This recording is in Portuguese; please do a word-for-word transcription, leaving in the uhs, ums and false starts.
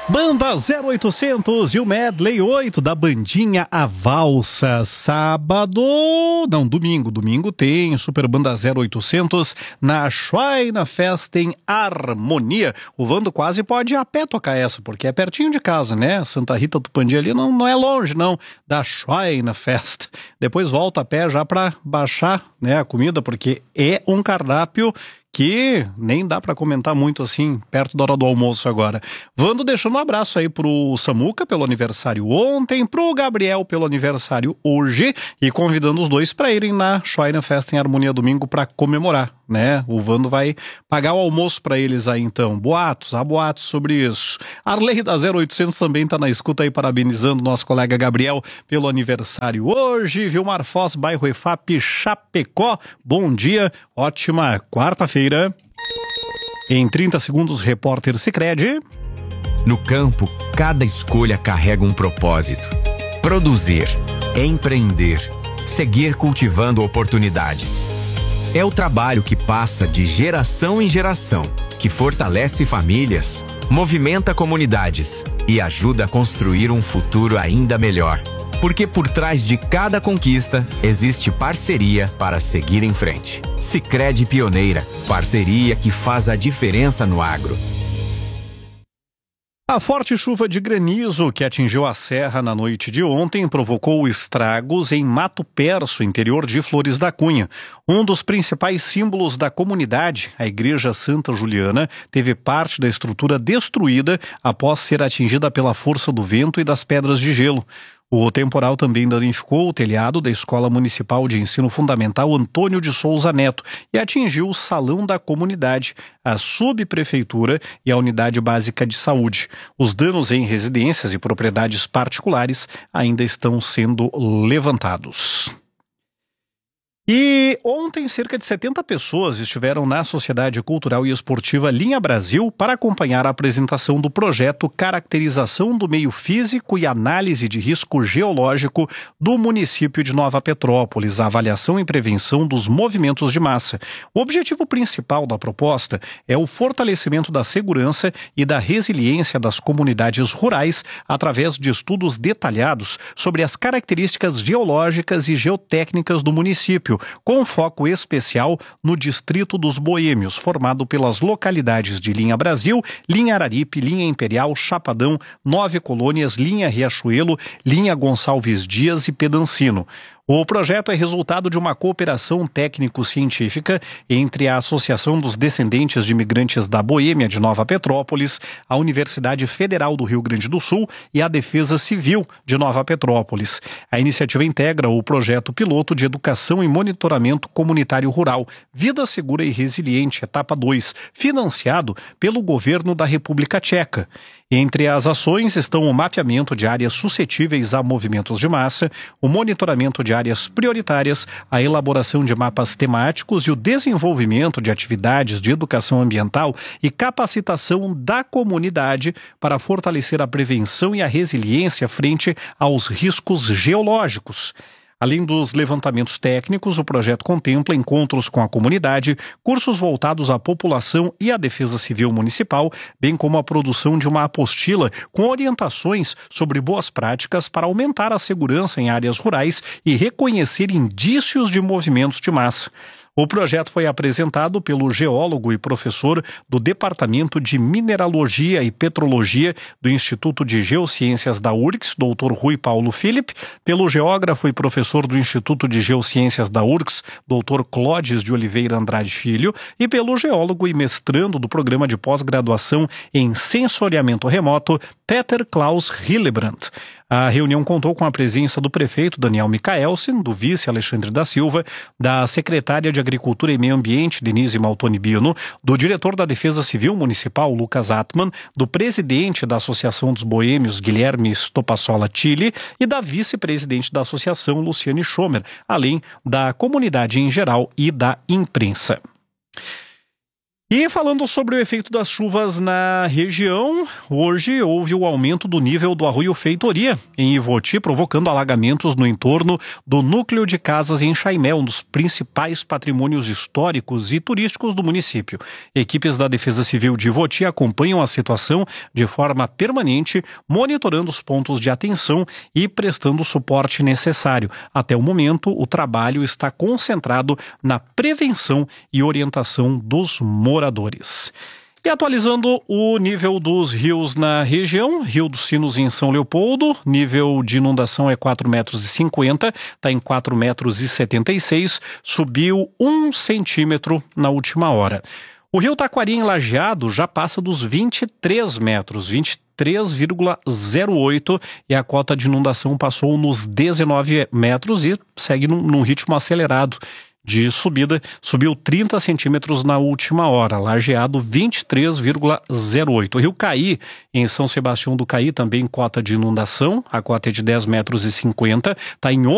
Banda zero oitocentos e o Medley oito da bandinha A Valsa. Sábado, não, domingo, domingo tem Super Banda zero oitocentos na Schweinfest em Harmonia. O Vando quase pode ir a pé tocar essa, porque é pertinho de casa, né? Santa Rita do Pandi ali não, não é longe, não, da Schweinfest. Depois volta a pé já pra baixar, né, a comida, porque é um cardápio que nem dá pra comentar muito assim, perto da hora do almoço agora. Vando deixando um abraço aí pro Samuca pelo aniversário ontem, pro Gabriel pelo aniversário hoje e convidando os dois pra irem na Schweinfest em Harmonia domingo pra comemorar, né? O Vando vai pagar o almoço pra eles aí então. Boatos, há boatos sobre isso. Arley da zero oitocentos também tá na escuta aí, parabenizando nosso colega Gabriel pelo aniversário hoje. Vilmar Foz, bairro E F A P, Chapecó. Bom dia, ótima quarta-feira. Em trinta segundos, repórter Sicredi. No campo, cada escolha carrega um propósito. Produzir, empreender, seguir cultivando oportunidades. É o trabalho que passa de geração em geração, que fortalece famílias, movimenta comunidades e ajuda a construir um futuro ainda melhor. Porque por trás de cada conquista existe parceria para seguir em frente. Sicredi Pioneira, parceria que faz a diferença no agro. A forte chuva de granizo que atingiu a serra na noite de ontem provocou estragos em Mato Perso, interior de Flores da Cunha. Um dos principais símbolos da comunidade, a Igreja Santa Juliana, teve parte da estrutura destruída após ser atingida pela força do vento e das pedras de gelo. O temporal também danificou o telhado da Escola Municipal de Ensino Fundamental Antônio de Souza Neto e atingiu o salão da comunidade, a subprefeitura e a unidade básica de saúde. Os danos em residências e propriedades particulares ainda estão sendo levantados. E ontem, cerca de setenta pessoas estiveram na Sociedade Cultural e Esportiva Linha Brasil para acompanhar a apresentação do projeto Caracterização do Meio Físico e Análise de Risco Geológico do município de Nova Petrópolis, a avaliação e prevenção dos movimentos de massa. O objetivo principal da proposta é o fortalecimento da segurança e da resiliência das comunidades rurais através de estudos detalhados sobre as características geológicas e geotécnicas do município, com foco especial no Distrito dos Boêmios, formado pelas localidades de Linha Brasil, Linha Araripe, Linha Imperial, Chapadão, Nove Colônias, Linha Riachuelo, Linha Gonçalves Dias e Pedancino. O projeto é resultado de uma cooperação técnico-científica entre a Associação dos Descendentes de Imigrantes da Boêmia de Nova Petrópolis, a Universidade Federal do Rio Grande do Sul e a Defesa Civil de Nova Petrópolis. A iniciativa integra o projeto piloto de Educação e Monitoramento Comunitário Rural, Vida Segura e Resiliente, etapa dois, financiado pelo governo da República Tcheca. Entre as ações estão o mapeamento de áreas suscetíveis a movimentos de massa, o monitoramento de áreas prioritárias, a elaboração de mapas temáticos e o desenvolvimento de atividades de educação ambiental e capacitação da comunidade para fortalecer a prevenção e a resiliência frente aos riscos geológicos. Além dos levantamentos técnicos, o projeto contempla encontros com a comunidade, cursos voltados à população e à defesa civil municipal, bem como a produção de uma apostila com orientações sobre boas práticas para aumentar a segurança em áreas rurais e reconhecer indícios de movimentos de massa. O projeto foi apresentado pelo geólogo e professor do Departamento de Mineralogia e Petrologia do Instituto de Geociências da U R C S, doutor Rui Paulo Philip, pelo geógrafo e professor do Instituto de Geociências da U R C S, doutor Clóvis de Oliveira Andrade Filho, e pelo geólogo e mestrando do programa de pós-graduação em sensoriamento remoto, Peter Klaus Hillebrandt. A reunião contou com a presença do prefeito Daniel Micaelsen, do vice Alexandre da Silva, da secretária de Agricultura e Meio Ambiente, Denise Maltoni Bino, do diretor da Defesa Civil Municipal, Lucas Atman, do presidente da Associação dos Boêmios, Guilherme Stopassola Chile, e da vice-presidente da Associação, Luciane Schomer, além da comunidade em geral e da imprensa. E falando sobre o efeito das chuvas na região, hoje houve o aumento do nível do Arroio Feitoria, em Ivoti, provocando alagamentos no entorno do núcleo de casas em Chaimé, um dos principais patrimônios históricos e turísticos do município. Equipes da Defesa Civil de Ivoti acompanham a situação de forma permanente, monitorando os pontos de atenção e prestando o suporte necessário. Até o momento, o trabalho está concentrado na prevenção e orientação dos moradores. moradores. E atualizando o nível dos rios na região, Rio dos Sinos em São Leopoldo, nível de inundação é quatro metros e cinquenta, está em quatro metros e setenta e seis, subiu um centímetro na última hora. O Rio Taquari em Lajeado já passa dos vinte e três metros, vinte e três vírgula zero oito, e a cota de inundação passou nos dezenove metros e segue num, num ritmo acelerado de subida, subiu trinta centímetros na última hora, Lajeado vinte e três vírgula zero oito. O Rio Caí, em São Sebastião do Caí, também cota de inundação, a cota é de dez metros e cinquenta, está em